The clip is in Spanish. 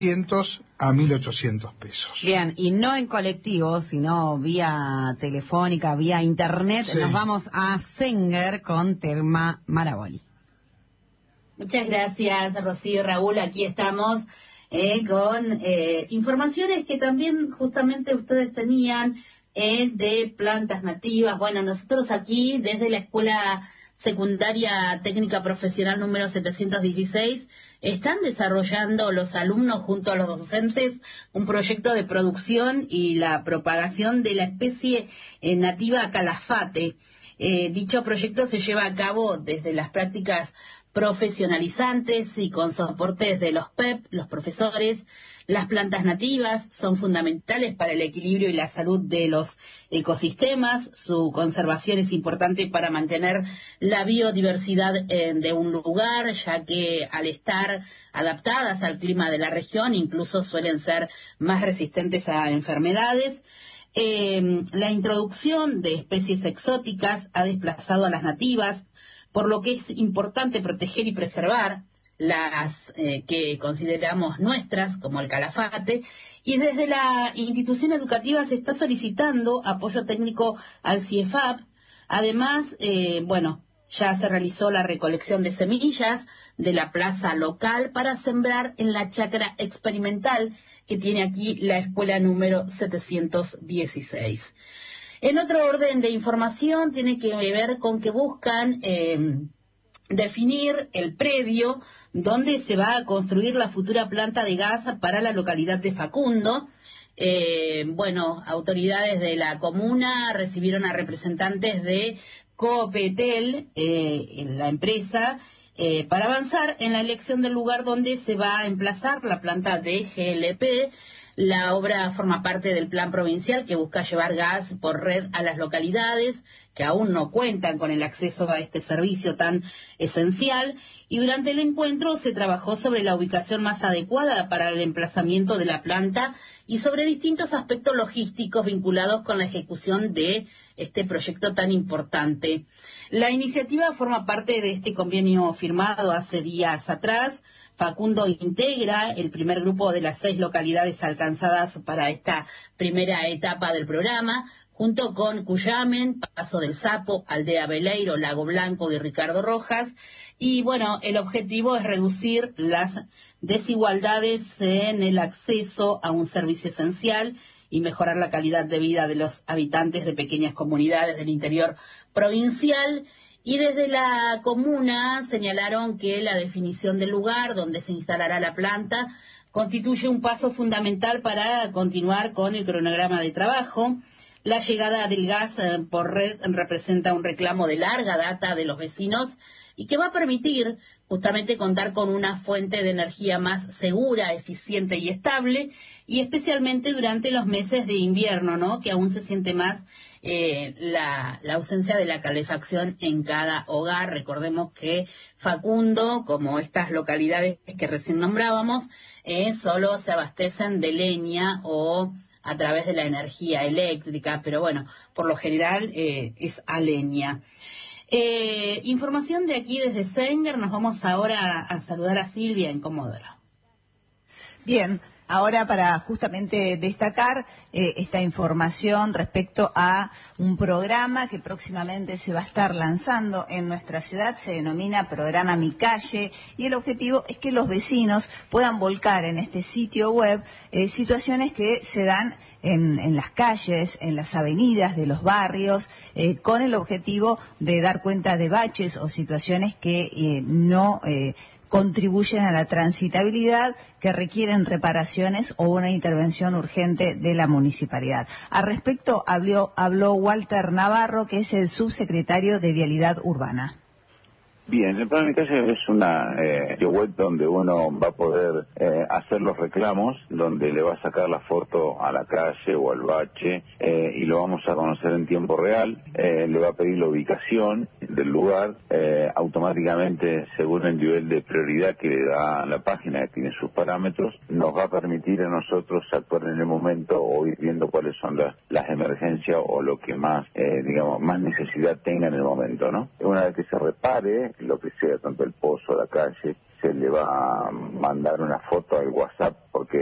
a 1.800 pesos. Bien, y no en colectivo, sino vía telefónica, vía internet. Sí. Nos vamos a Senger con Telma Maraboli. Muchas gracias, Rocío y Raúl. Aquí estamos con informaciones que también justamente ustedes tenían de plantas nativas. Bueno, nosotros aquí desde la Escuela Secundaria Técnica Profesional número 716 están desarrollando los alumnos junto a los docentes un proyecto de producción y la propagación de la especie nativa calafate. Dicho proyecto se lleva a cabo desde las prácticas profesionalizantes y con soportes de los PEP, los profesores. Las plantas nativas son fundamentales para el equilibrio y la salud de los ecosistemas. Su conservación es importante para mantener la biodiversidad de un lugar, ya que al estar adaptadas al clima de la región, incluso suelen ser más resistentes a enfermedades. La introducción de especies exóticas ha desplazado a las nativas, por lo que es importante proteger y preservar las que consideramos nuestras, como el calafate, y desde la institución educativa se está solicitando apoyo técnico al CIEFAP. Además, ya se realizó la recolección de semillas de la plaza local para sembrar en la chacra experimental que tiene aquí la escuela número 716. En otro orden de información, tiene que ver con que buscan definir el predio donde se va a construir la futura planta de gas para la localidad de Facundo. Autoridades de la comuna recibieron a representantes de Copetel, la empresa, para avanzar en la elección del lugar donde se va a emplazar la planta de GLP. La obra forma parte del plan provincial que busca llevar gas por red a las localidades que aún no cuentan con el acceso a este servicio tan esencial, y durante el encuentro se trabajó sobre la ubicación más adecuada para el emplazamiento de la planta y sobre distintos aspectos logísticos vinculados con la ejecución de este proyecto tan importante. La iniciativa forma parte de este convenio firmado hace días atrás. Facundo integra el primer grupo de las 6 localidades alcanzadas para esta primera etapa del programa, junto con Cuyamen, Paso del Sapo, Aldea Beleiro, Lago Blanco y Ricardo Rojas. Y el objetivo es reducir las desigualdades en el acceso a un servicio esencial y mejorar la calidad de vida de los habitantes de pequeñas comunidades del interior provincial. Y desde la comuna señalaron que la definición del lugar donde se instalará la planta constituye un paso fundamental para continuar con el cronograma de trabajo. La llegada del gas por red representa un reclamo de larga data de los vecinos y que va a permitir justamente contar con una fuente de energía más segura, eficiente y estable, y especialmente durante los meses de invierno, ¿no?, que aún se siente más la ausencia de la calefacción en cada hogar. Recordemos que Facundo, como estas localidades que recién nombrábamos, solo se abastecen de leña o a través de la energía eléctrica, pero por lo general es a leña. Información de aquí desde Senger. Nos vamos ahora a saludar a Silvia en Comodoro. Bien, ahora para justamente destacar esta información respecto a un programa que próximamente se va a estar lanzando en nuestra ciudad, se denomina Programa Mi Calle, y el objetivo es que los vecinos puedan volcar en este sitio web situaciones que se dan en las calles, en las avenidas de los barrios, con el objetivo de dar cuenta de baches o situaciones que no contribuyen a la transitabilidad, que requieren reparaciones o una intervención urgente de la municipalidad. Al respecto habló Walter Navarro, que es el subsecretario de Vialidad Urbana. Bien, el plan de mi calle es una web donde uno va a poder hacer los reclamos, donde le va a sacar la foto a la calle o al bache y lo vamos a conocer en tiempo real. Le va a pedir la ubicación del lugar, automáticamente según el nivel de prioridad que le da la página, que tiene sus parámetros, nos va a permitir a nosotros actuar en el momento o ir viendo cuáles son las emergencias o lo que más, más necesidad tenga en el momento, ¿no? Una vez que se repare lo que sea, tanto el pozo, la calle, se le va a mandar una foto al WhatsApp porque